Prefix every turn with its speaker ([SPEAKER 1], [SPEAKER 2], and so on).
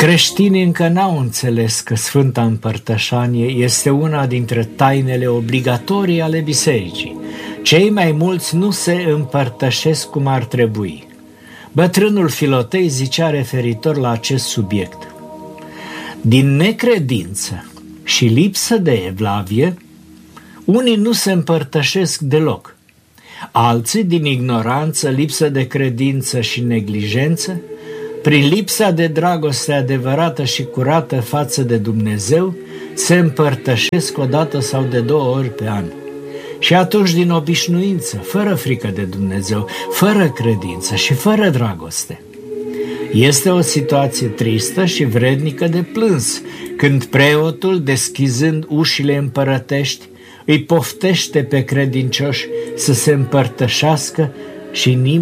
[SPEAKER 1] Creștinii încă n-au înțeles că Sfânta Împărtășanie este una dintre tainele obligatorii ale bisericii. Cei mai mulți nu se împărtășesc cum ar trebui. Bătrânul Filotei zicea referitor la acest subiect: din necredință și lipsă de evlavie, unii nu se împărtășesc deloc. Alții, din ignoranță, lipsă de credință și neglijență, prin lipsa de dragoste adevărată și curată față de Dumnezeu, se împărtășesc o dată sau de 2 ori pe an. Și atunci, din obișnuință, fără frică de Dumnezeu, fără credință și fără dragoste. Este o situație tristă și vrednică de plâns, când preotul, deschizând ușile împărătești, îi poftește pe credincioși să se împărtășească și nimeni